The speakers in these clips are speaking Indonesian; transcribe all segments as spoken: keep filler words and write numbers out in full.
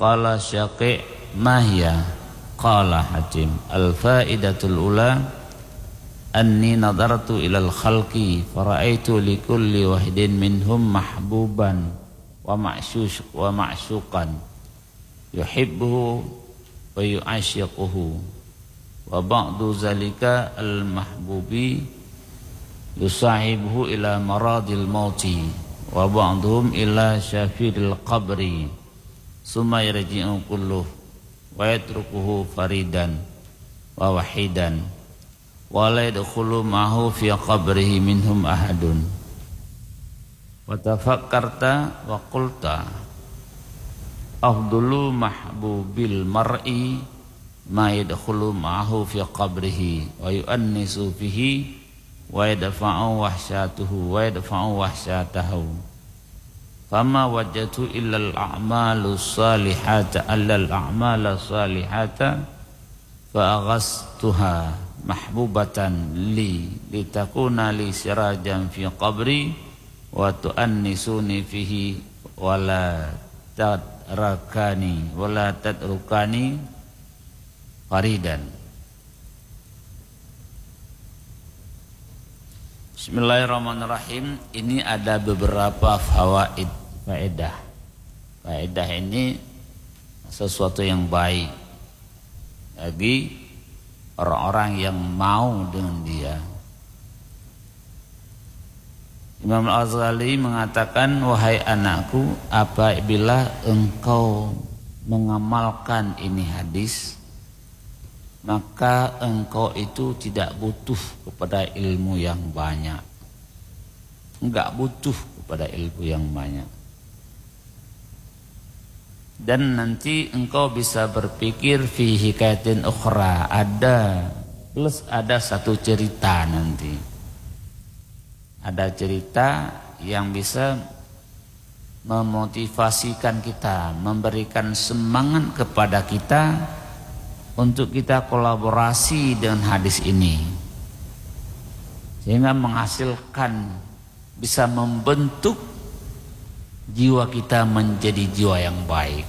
Qala Syaqi' ma hiya? Qala Hatim al-faidatul ula anni nadartu ilal khalqi fara'aitu likulli wahidin minhum mahbuban wa ma'syush wa ma'syuqan yuhibbuhu wa yu'asyiquhu wa ba'du zalika al-mahbubi yusahibuhu ila maradil mauti wa ba'duhum ila syafiril qabri summa yarji'u kulluh wa yatrukuhu faridan wa wahidan wa la yadkhulu ma'hu fi qabrihi minhum ahadun wa tafakkarta wa qulta afdulu mahbubil mar'i ma yadkhulu ma'hu fi qabrihi wa yu'annisu fihi wa yadfa'u wahsyatuhu wa yadfa'u wahsyatahu fama wajadtu illa al-a'malu salihata alla al-a'mala salihata fa aghastuha mahbubatan li litakuna li sirajan fi qabri wa tu'annisuni fihi wa la tadrakani wa la tadrukani faridan. Bismillahirrahmanirrahim. Ini ada beberapa fawaid, faedah. Faedah ini sesuatu yang baik bagi orang-orang yang mau dengan dia. Imam Al-Ghazali mengatakan, wahai anakku, apabila engkau mengamalkan ini hadis, maka engkau itu tidak butuh kepada ilmu yang banyak. Enggak butuh kepada ilmu yang banyak. Dan nanti engkau bisa berpikir fi hikayatin ukhra, ada plus ada satu cerita nanti. Ada cerita yang bisa memotivasikan kita, memberikan semangat kepada kita untuk kita kolaborasi dengan hadis ini, sehingga menghasilkan, bisa membentuk jiwa kita menjadi jiwa yang baik.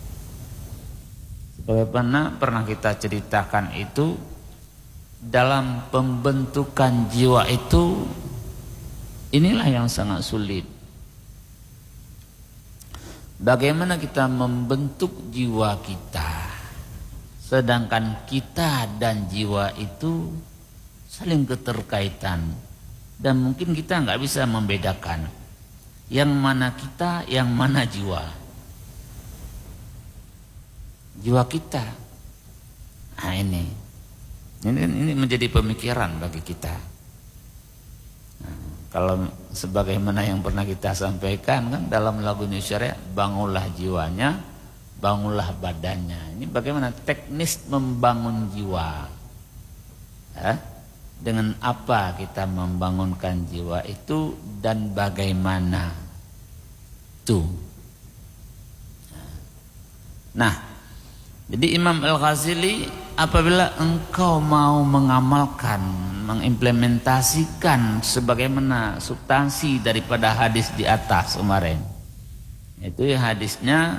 Sebagaimana pernah kita ceritakan itu, dalam pembentukan jiwa itu, inilah yang sangat sulit. Bagaimana kita membentuk jiwa kita, sedangkan kita dan jiwa itu saling keterkaitan, dan mungkin kita nggak bisa membedakan yang mana kita, yang mana jiwa. Jiwa kita. Nah ini, ini, ini menjadi pemikiran bagi kita. Nah, kalau sebagaimana yang pernah kita sampaikan kan dalam lagu Indonesia, bangunlah jiwanya, bangunlah badannya. Ini bagaimana teknis membangun jiwa. Hah? Dengan apa kita membangunkan jiwa itu dan bagaimana tuh. Nah, jadi Imam Al-Ghazali, apabila engkau mau mengamalkan, mengimplementasikan sebagaimana substansi daripada hadis di atas kemarin, itu hadisnya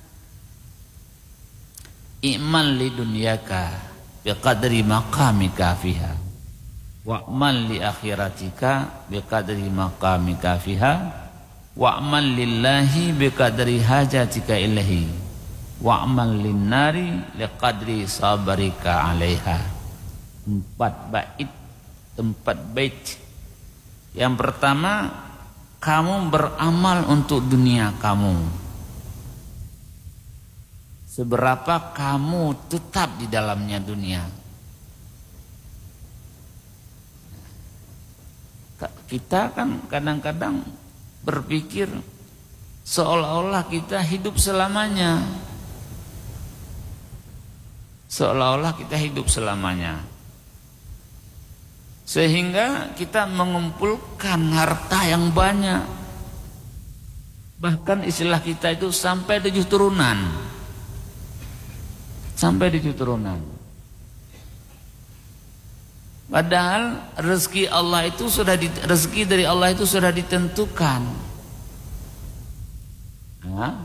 i'mal li dunyaka biqadri maqamika fiha wa'mal li akhiratika biqadri maqamika fiha wa'mal lillahi biqadri hajatika ilahi wa'mal linnari liqadri sabarika alaiha. Empat bait, empat bait. Yang pertama, kamu beramal untuk dunia kamu. Seberapa kamu tetap di dalamnya dunia. Kita kan kadang-kadang berpikir seolah-olah kita hidup selamanya. Seolah-olah kita hidup selamanya. Sehingga kita mengumpulkan harta yang banyak. Bahkan istilah kita itu sampai tujuh turunan. Sampai tujuh turunan. Padahal rezeki Allah itu sudah di, rezeki dari Allah itu sudah ditentukan. Nah,